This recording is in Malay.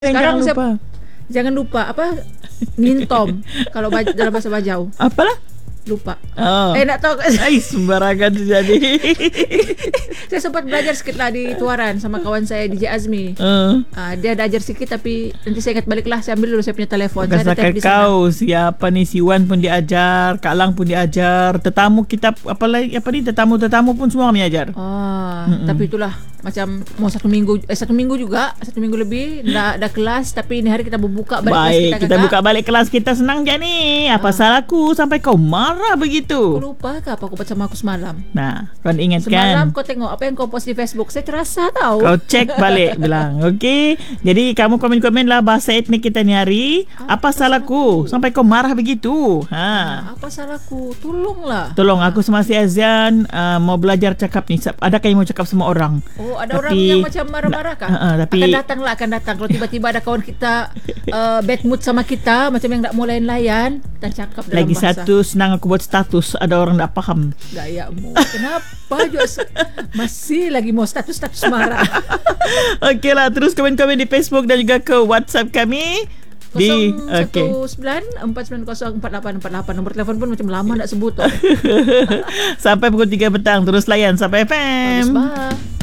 Sekarang jangan lupa apa mintom kalau dalam bahasa Bajau. Apalah? Lupa. Nak tahu sembarangan jadi. Saya sempat belajar sedikit lah di Tuaran sama kawan saya DJ Azmi. Dia ada ajar sedikit tapi nanti saya ingat balik lah. Saya ambil dulu saya punya telefon. Saya ada di sana. Kau siapa ni, si Wan pun diajar, Kak Lang pun diajar, tetamu kita tetamu pun semua kami ajar. Tapi itulah macam mau satu minggu lebih dah kelas, tapi ini hari kita berbuka balik kelas kita buka balik kelas kita. Senang je ni. Apa salahku sampai kau marah begitu? Kau lupa ke apa kau buat sama aku semalam? Nah, kau ingat semalam kan? Kau tengok apa yang kau post di Facebook. Saya terasa tahu. Kau cek balik bilang. Okey. Jadi kamu komen-komen lah bahasa etnik kita ni hari. Apa salahku sampai kau marah begitu? Apa salahku? Tolonglah. Tolong aku semasa azan mau belajar cakap ni. Adakah yang mau cakap sama orang? Ada orang yang macam marah-marah kah? Tapi akan datang. Kalau tiba-tiba ada kawan kita bad mood sama kita, macam yang tak mau layan-layan, kita cakap dalam lagi bahasa. satu, senang aku buat status, ada orang tak faham. Gayamu. Kenapa juga masih lagi mau status marah? Okey lah, terus komen-komen di Facebook dan juga ke WhatsApp kami. 0194904848. Nombor telefon pun macam lama nak sebut. Sampai pukul 3 petang terus layan sampai FM. Bagus, bye.